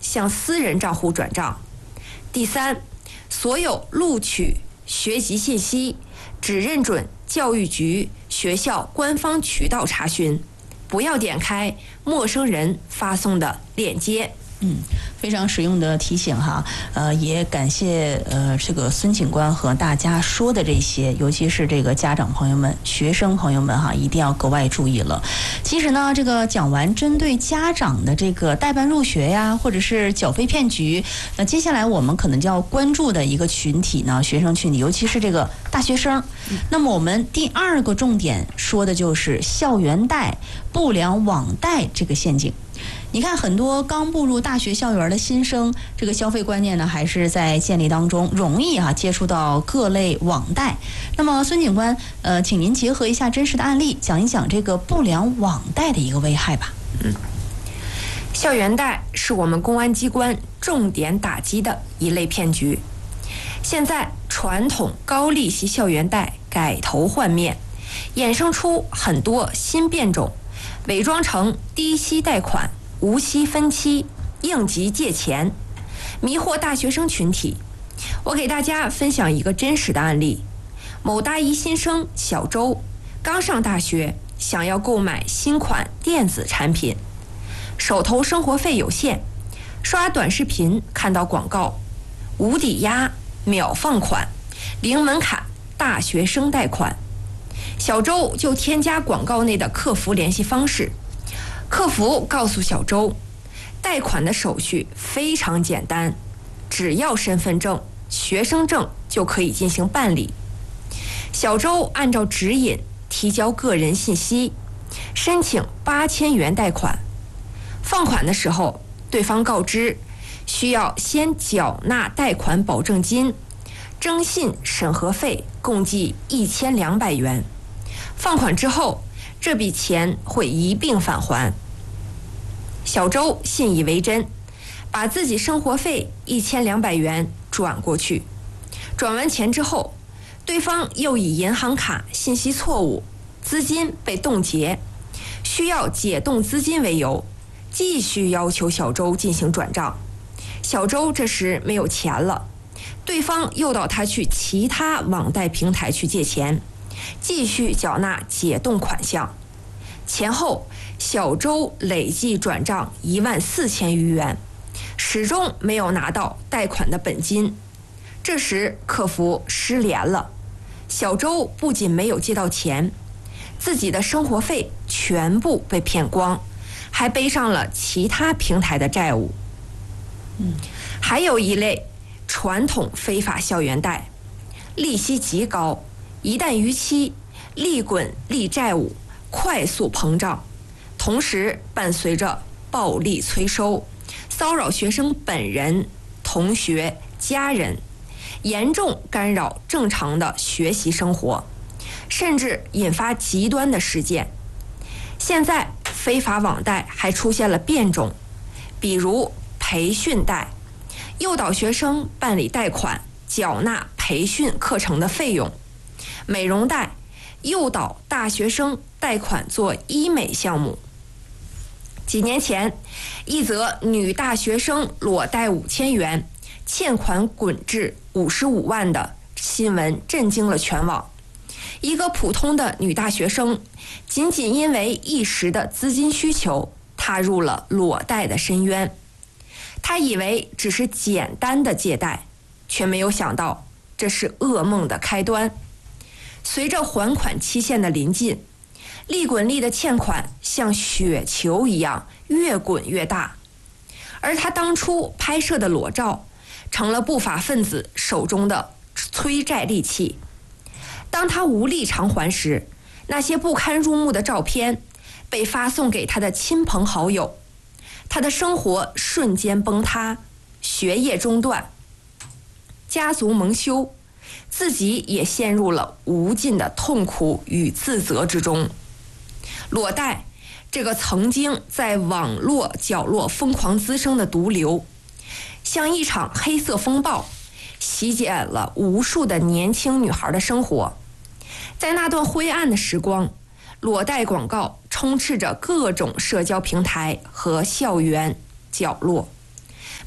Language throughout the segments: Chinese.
向私人账户转账。第三，所有录取学籍信息只认准教育局、学校官方渠道查询，不要点开陌生人发送的链接。 非常实用的提醒哈，也感谢这个孙警官和大家说的这些，尤其是这个家长朋友们、学生朋友们哈，一定要格外注意了。其实呢，这个讲完针对家长的这个代办入学呀，或者是缴费骗局，那接下来我们可能就要关注的一个群体呢，学生群体，尤其是这个大学生。那么我们第二个重点说的就是校园贷、不良网贷这个陷阱。你看，很多刚步入大学校园的新生，这个消费观念呢还是在建立当中，容易接触到各类网贷。那么孙警官，请您结合一下真实的案例，讲一讲这个不良网贷的一个危害吧。 校园贷是我们公安机关重点打击的一类骗局。现在传统高利息校园贷改头换面，衍生出很多新变种，伪装成低息贷款、无息分期、应急借钱，迷惑大学生群体。我给大家分享一个真实的案例：某大一新生小周刚上大学，想要购买新款电子产品，手头生活费有限，刷短视频看到广告，无抵押、秒放款、零门槛大学生贷款。小周就添加广告内的客服联系方式，客服告诉小周，贷款的手续非常简单，只要身份证、学生证就可以进行办理。小周按照指引提交个人信息，申请8000元贷款。放款的时候，对方告知需要先缴纳贷款保证金，征信审核费共计1200元。放款之后，这笔钱会一并返还。小周信以为真，把自己生活费1200元转过去。转完钱之后，对方又以银行卡信息错误，资金被冻结，需要解冻资金为由，继续要求小周进行转账。小周这时没有钱了，对方又到他去其他网贷平台去借钱，继续缴纳解冻款项。前后小周累计转账14000余元，始终没有拿到贷款的本金。这时客服失联了，小周不仅没有借到钱，自己的生活费全部被骗光，还背上了其他平台的债务。还有一类传统非法校园贷，利息极高，一旦逾期，利滚利债务快速膨胀，同时伴随着暴力催收，骚扰学生本人、同学、家人，严重干扰正常的学习生活，甚至引发极端的事件。现在非法网贷还出现了变种，比如培训贷，诱导学生办理贷款，缴纳培训课程的费用；美容贷，诱导大学生贷款做医美项目。几年前，一则女大学生裸贷5000元，欠款滚至55万的新闻震惊了全网。一个普通的女大学生，仅仅因为一时的资金需求，踏入了裸贷的深渊。她以为只是简单的借贷，却没有想到这是噩梦的开端。随着还款期限的临近，利滚利的欠款像雪球一样越滚越大，而她当初拍摄的裸照成了不法分子手中的催债利器。当她无力偿还时，那些不堪入目的照片被发送给她的亲朋好友，她的生活瞬间崩塌，学业中断，家族蒙羞，自己也陷入了无尽的痛苦与自责之中。裸贷这个曾经在网络角落疯狂滋生的毒瘤，像一场黑色风暴，席卷了无数的年轻女孩的生活。在那段灰暗的时光，裸贷广告充斥着各种社交平台和校园角落，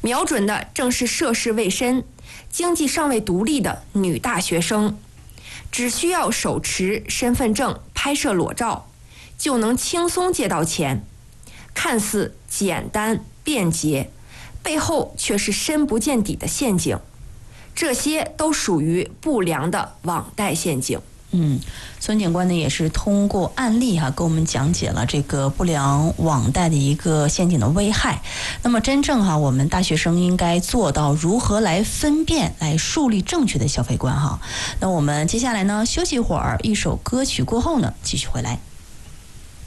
瞄准的正是涉世未深、经济尚未独立的女大学生，只需要手持身份证拍摄裸照，就能轻松借到钱，看似简单便捷，背后却是深不见底的陷阱。这些都属于不良的网贷陷阱。 孙警官呢也是通过案例给我们讲解了这个不良网贷的一个陷阱的危害。那么真正我们大学生应该做到如何来分辨，来树立正确的消费观那我们接下来呢休息一会儿，一首歌曲过后呢继续回来。